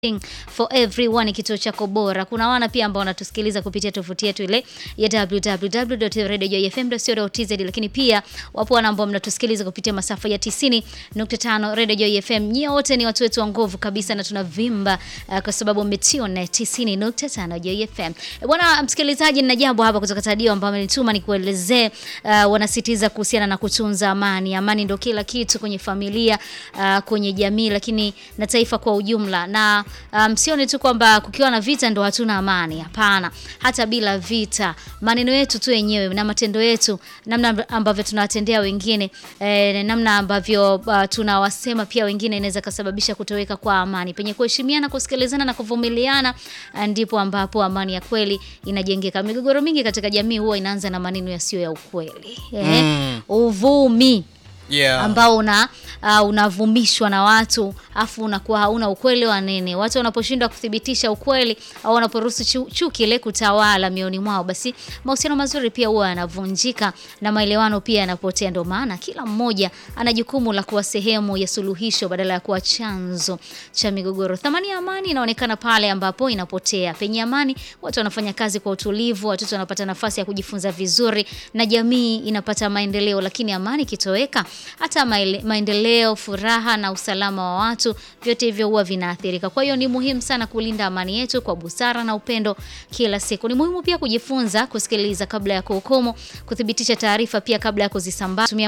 For everyone, kituo chako bora. Kuna wana pia ambao wanatusikiliza kupitia tovuti yetu ile ya www.radiojoyfm.co.tz, lakini pia wapo wana ambao mnatusikiliza kupitia masafa ya 90.5 Radio Joy FM. Nyie wote ni watu wetu wa nguvu kabisa na tunavimba kwa sababu mmetune 90.5 Joy FM. Bwana msikilizaji, nina jambo hapa kutoka Tadio ambao amenituma nikuelezee. Wanasitiza kuhusiana na kutunza amani. Amani ndio kila kitu kwenye familia, kwenye jamii, lakini na taifa kwa ujumla. Na msione tu kwamba kukiwa na vita ndo hatuna amani. Hapana, hata bila vita, maneno yetu tu yenyewe na matendo yetu, namna ambavyo tunawatendea wengine, namna ambavyo tunawasema pia wengine, inaweza kusababisha kutoweka kwa amani. Penye kuheshimiana, kusikilizana na kuvumiliana, ndipo ambapo amani ya kweli inajengeka. Migogoro mingi katika jamii huwa inaanza na maneno yasiyo ya ukweli. Uvumi. Yeah. Ambao unavumishwa na watu afu unakuwa hauna ukweli wa nene. Watu wanaposhindwa kuthibitisha ukweli au wanaporuhusu chuki ile kutawala mioni mwao, basi mahusiano mazuri pia huwa yanavunjika na maelewano pia yanapotea. Ndio maana kila mmoja ana jukumu la kuwa sehemu ya suluhisho badala ya kuwa chanzo cha migogoro. Thamani ya amani inaonekana pale ambapo inapotea. Penye amani, watu wanafanya kazi kwa utulivu, watoto wanapata nafasi ya kujifunza vizuri na jamii inapata maendeleo. Lakini amani kitoweka, hata maendeleo, furaha na usalama wa watu, vyote hivyo huwa vinaathirika. Kwa hiyo ni muhimu sana kulinda amani yetu kwa busara na upendo kila siku. Ni muhimu pia kujifunza kusikiliza kabla ya kuhukumu, kuthibitisha taarifa pia kabla ya kuzisambaza.